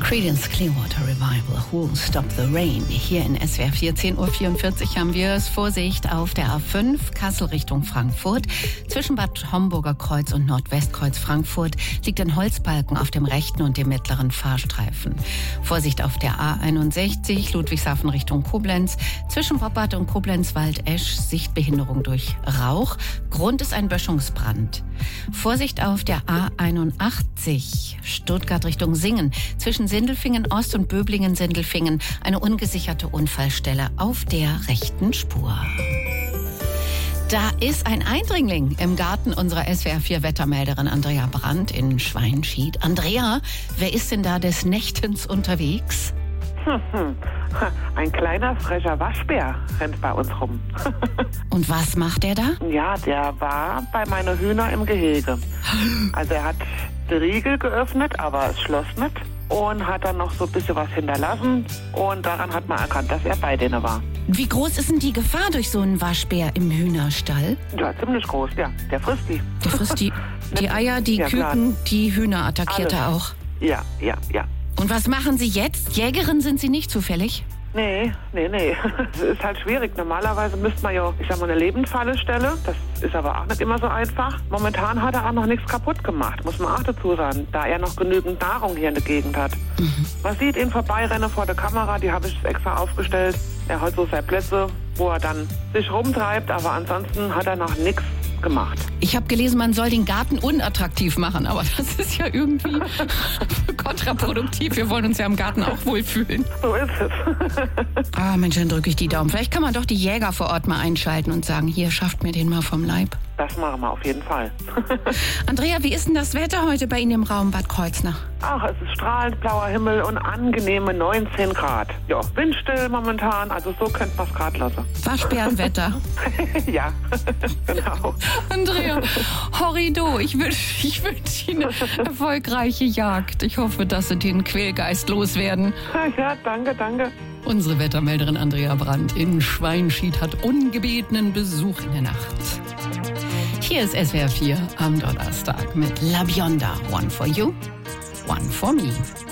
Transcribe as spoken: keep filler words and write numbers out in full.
Creedence Clearwater Revival, Who'll Stop the Rain. Hier in S W R vier, zehn Uhr vierundvierzig haben wir es. Vorsicht auf der A fünf, Kassel Richtung Frankfurt. Zwischen Bad Homburger Kreuz und Nordwestkreuz Frankfurt liegt ein Holzbalken auf dem rechten und dem mittleren Fahrstreifen. Vorsicht auf der A einundsechzig, Ludwigshafen Richtung Koblenz. Zwischen Boppard und Koblenz-Waldesch, Sichtbehinderung durch Rauch. Grund ist ein Böschungsbrand. Vorsicht auf der A einundachtzig, Stuttgart Richtung Singen. Zwischen Sindelfingen Ost und Böblingen-Sindelfingen eine ungesicherte Unfallstelle auf der rechten Spur. Da ist ein Eindringling im Garten unserer S W R vier Wettermelderin Andrea Brandt in Schweinschied. Andrea, wer ist denn da des Nächtens unterwegs? Ein kleiner, frecher Waschbär rennt bei uns rum. Und was macht er da? Ja, der war bei meinen Hühner im Gehege. Also er hat die Riegel geöffnet, aber es schloss nicht. Und hat dann noch so ein bisschen was hinterlassen. Und daran hat man erkannt, dass er bei denen war. Wie groß ist denn die Gefahr durch so einen Waschbär im Hühnerstall? Ja, ziemlich groß, ja. Der frisst die. Der frisst die, die Eier, die Ja, klar. Küken, die Hühner attackiert er auch. Ja, ja, ja. Und was machen Sie jetzt? Jägerin sind Sie nicht zufällig? Nee, nee, nee. Das ist halt schwierig. Normalerweise müsste man ja, ich sag mal, eine Lebendfalle stellen. Das ist aber auch nicht immer so einfach. Momentan hat er auch noch nichts kaputt gemacht, muss man auch dazu sagen, da er noch genügend Nahrung hier in der Gegend hat. Mhm. Man sieht ihn vorbeirennen vor der Kamera, die habe ich extra aufgestellt. Er hat so seine Plätze, wo er dann sich rumtreibt, aber ansonsten hat er noch nichts gemacht. Ich habe gelesen, man soll den Garten unattraktiv machen, aber das ist ja irgendwie kontraproduktiv. Wir wollen uns ja im Garten auch wohlfühlen. So ist es. Ah, Mensch, dann drücke ich die Daumen. Vielleicht kann man doch die Jäger vor Ort mal einschalten und sagen, hier, schafft mir den mal vom Leib. Das machen wir auf jeden Fall. Andrea, wie ist denn das Wetter heute bei Ihnen im Raum Bad Kreuznach? Ach, es ist strahlend blauer Himmel und angenehme neunzehn Grad. Ja, windstill momentan, also so könnte man es gerade lassen. Waschbärenwetter. Ja, genau. Andrea, horrido, ich wünsche ich wünsch Ihnen eine erfolgreiche Jagd. Ich hoffe, dass Sie den Quälgeist loswerden. Ja, danke, danke. Unsere Wettermelderin Andrea Brandt in Schweinschied hat ungebetenen Besuch in der Nacht. Hier ist S W R vier am Donnerstag mit La Bionda. One for you, one for me.